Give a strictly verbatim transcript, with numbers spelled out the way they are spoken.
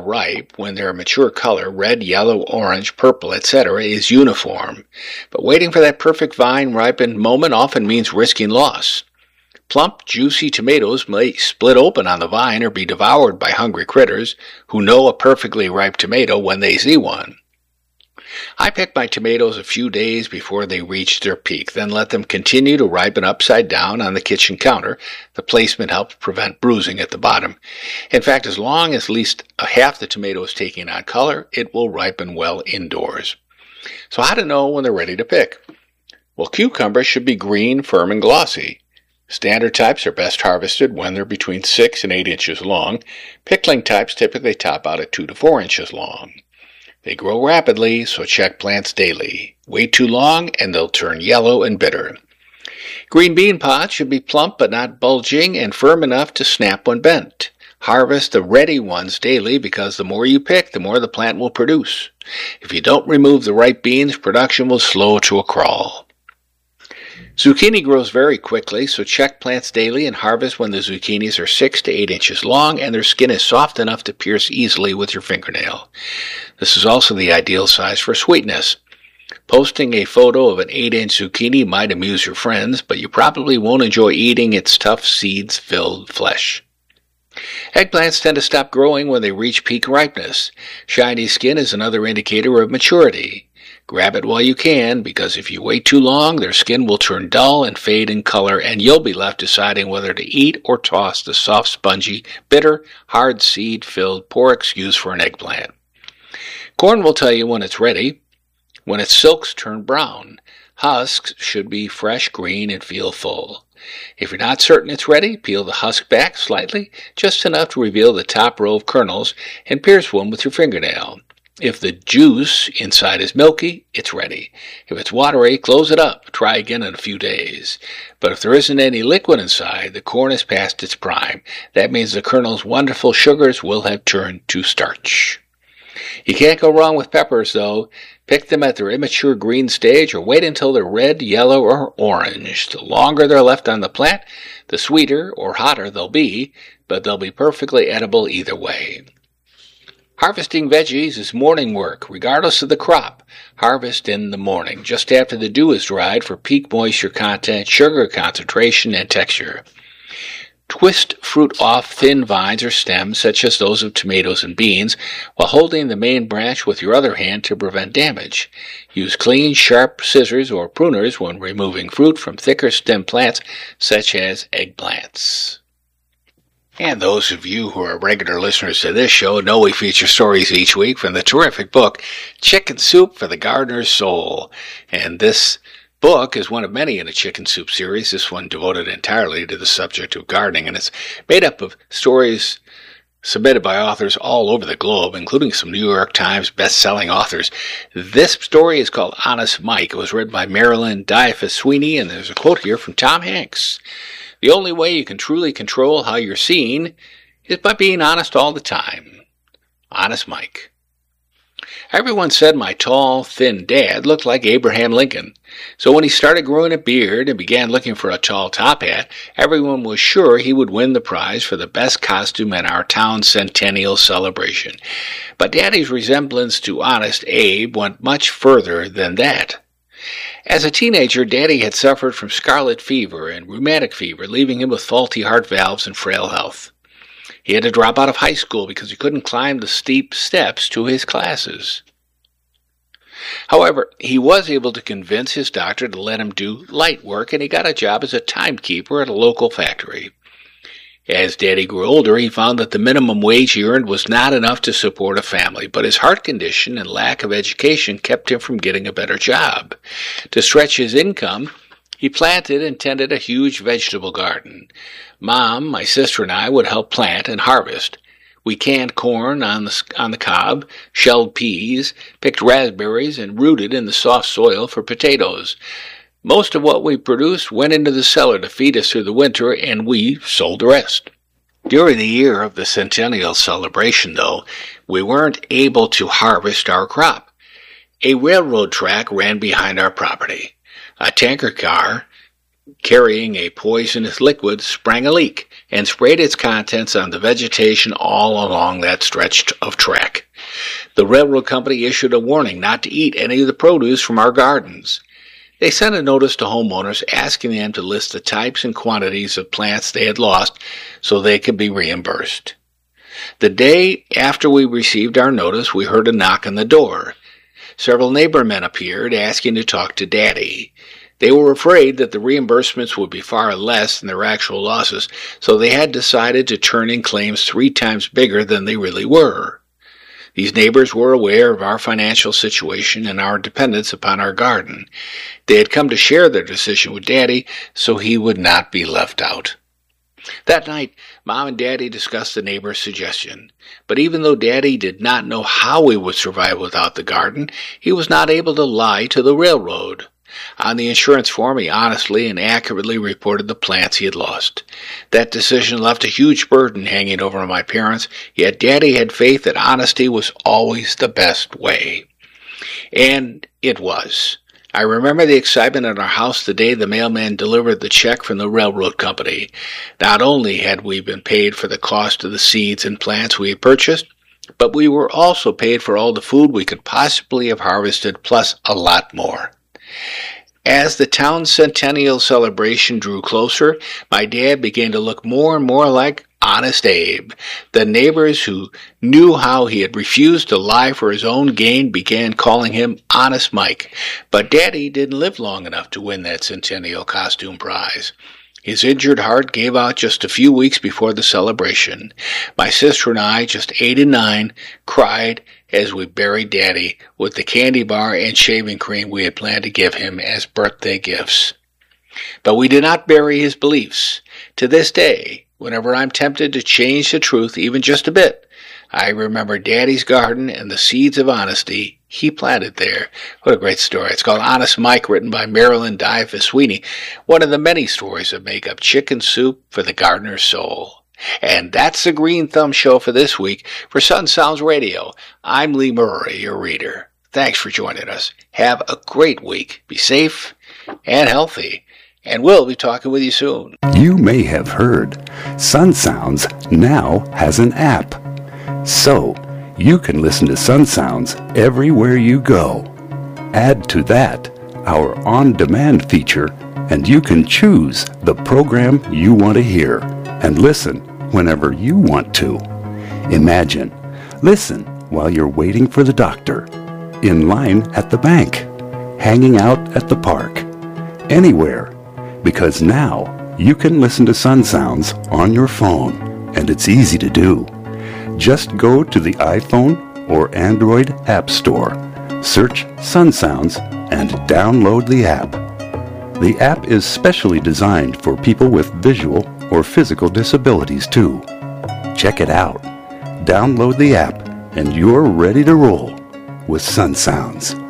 ripe when their mature color, red, yellow, orange, purple, et cetera, is uniform. But waiting for that perfect vine-ripened moment often means risking loss. Plump, juicy tomatoes may split open on the vine or be devoured by hungry critters who know a perfectly ripe tomato when they see one. I pick my tomatoes a few days before they reach their peak, then let them continue to ripen upside down on the kitchen counter. The placement helps prevent bruising at the bottom. In fact, as long as at least half the tomato is taking on color, it will ripen well indoors. So how to know when they're ready to pick? Well, cucumbers should be green, firm, and glossy. Standard types are best harvested when they're between six and eight inches long. Pickling types typically top out at two to four inches long. They grow rapidly, so check plants daily. Wait too long, and they'll turn yellow and bitter. Green bean pods should be plump but not bulging and firm enough to snap when bent. Harvest the ready ones daily because the more you pick, the more the plant will produce. If you don't remove the ripe beans, production will slow to a crawl. Zucchini grows very quickly, so check plants daily and harvest when the zucchinis are six to eight inches long and their skin is soft enough to pierce easily with your fingernail. This is also the ideal size for sweetness. Posting a photo of an eight inch zucchini might amuse your friends, but you probably won't enjoy eating its tough seeds-filled flesh. Eggplants tend to stop growing when they reach peak ripeness. Shiny skin is another indicator of maturity. Grab it while you can, because if you wait too long, their skin will turn dull and fade in color, and you'll be left deciding whether to eat or toss the soft, spongy, bitter, hard seed-filled, poor excuse for an eggplant. Corn will tell you when it's ready. When its silks turn brown, husks should be fresh green and feel full. If you're not certain it's ready, peel the husk back slightly, just enough to reveal the top row of kernels, and pierce one with your fingernail. If the juice inside is milky, it's ready. If it's watery, close it up. Try again in a few days. But if there isn't any liquid inside, the corn is past its prime. That means the kernel's wonderful sugars will have turned to starch. You can't go wrong with peppers, though. Pick them at their immature green stage or wait until they're red, yellow, or orange. The longer they're left on the plant, the sweeter or hotter they'll be, but they'll be perfectly edible either way. Harvesting veggies is morning work, regardless of the crop. Harvest in the morning, just after the dew is dried for peak moisture content, sugar concentration, and texture. Twist fruit off thin vines or stems, such as those of tomatoes and beans, while holding the main branch with your other hand to prevent damage. Use clean, sharp scissors or pruners when removing fruit from thicker stem plants, such as eggplants. And those of you who are regular listeners to this show know we feature stories each week from the terrific book, Chicken Soup for the Gardener's Soul. And this book is one of many in the Chicken Soup series, this one devoted entirely to the subject of gardening. And it's made up of stories submitted by authors all over the globe, including some New York Times best-selling authors. This story is called Honest Mike. It was written by Marilyn Diaphus Sweeney, and there's a quote here from Tom Hanks. The only way you can truly control how you're seen is by being honest all the time. Honest Mike. Everyone said my tall, thin dad looked like Abraham Lincoln. So when he started growing a beard and began looking for a tall top hat, everyone was sure he would win the prize for the best costume at our town's centennial celebration. But Daddy's resemblance to Honest Abe went much further than that. As a teenager, Daddy had suffered from scarlet fever and rheumatic fever, leaving him with faulty heart valves and frail health. He had to drop out of high school because he couldn't climb the steep steps to his classes. However, he was able to convince his doctor to let him do light work, and he got a job as a timekeeper at a local factory. As Daddy grew older, he found that the minimum wage he earned was not enough to support a family, but his heart condition and lack of education kept him from getting a better job. To stretch his income, he planted and tended a huge vegetable garden. Mom, my sister, and I would help plant and harvest. We canned corn on the, on the cob, shelled peas, picked raspberries, and rooted in the soft soil for potatoes. Most of what we produced went into the cellar to feed us through the winter, and we sold the rest. During the year of the centennial celebration, though, we weren't able to harvest our crop. A railroad track ran behind our property. A tanker car carrying a poisonous liquid sprang a leak, and sprayed its contents on the vegetation all along that stretch of track. The railroad company issued a warning not to eat any of the produce from our gardens. They sent a notice to homeowners asking them to list the types and quantities of plants they had lost so they could be reimbursed. The day after we received our notice, we heard a knock on the door. Several neighbor men appeared asking to talk to Daddy. They were afraid that the reimbursements would be far less than their actual losses, so they had decided to turn in claims three times bigger than they really were. These neighbors were aware of our financial situation and our dependence upon our garden. They had come to share their decision with Daddy, so he would not be left out. That night, Mom and Daddy discussed the neighbor's suggestion. But even though Daddy did not know how we would survive without the garden, he was not able to lie to the railroad. On the insurance form, he honestly and accurately reported the plants he had lost. That decision left a huge burden hanging over my parents, yet Daddy had faith that honesty was always the best way. And it was. I remember the excitement in our house the day the mailman delivered the check from the railroad company. Not only had we been paid for the cost of the seeds and plants we had purchased, but we were also paid for all the food we could possibly have harvested, plus a lot more. As the town's centennial celebration drew closer, my dad began to look more and more like Honest Abe. The neighbors who knew how he had refused to lie for his own gain began calling him Honest Mike. But Daddy didn't live long enough to win that centennial costume prize. His injured heart gave out just a few weeks before the celebration. My sister and I, just eight and nine, cried as we buried Daddy with the candy bar and shaving cream we had planned to give him as birthday gifts. But we did not bury his beliefs. To this day, whenever I'm tempted to change the truth even just a bit, I remember Daddy's garden and the seeds of honesty he planted there. What a great story. It's called Honest Mike, written by Marilyn Dyfus Sweeney, one of the many stories that make up Chicken Soup for the Gardener's Soul. And that's the Green Thumb Show for this week. For Sun Sounds Radio, I'm Lee Murray, your reader. Thanks for joining us. Have a great week. Be safe and healthy. And we'll be talking with you soon. You may have heard Sun Sounds now has an app. So, you can listen to Sun Sounds everywhere you go. Add to that our on-demand feature, and you can choose the program you want to hear and listen whenever you want to. Imagine, listen while you're waiting for the doctor, in line at the bank, hanging out at the park, anywhere, because now you can listen to Sun Sounds on your phone, and it's easy to do. Just go to the iPhone or Android App Store, search Sun Sounds, and download the app. The app is specially designed for people with visual or physical disabilities too. Check it out. Download the app, and you're ready to roll with Sun Sounds.